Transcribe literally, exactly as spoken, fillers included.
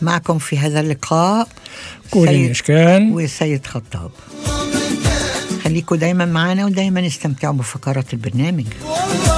معكم في هذا اللقاء كوني إشكان وسيد خطاب. خليكم دايما معنا ودايما استمتعوا بفقرات البرنامج.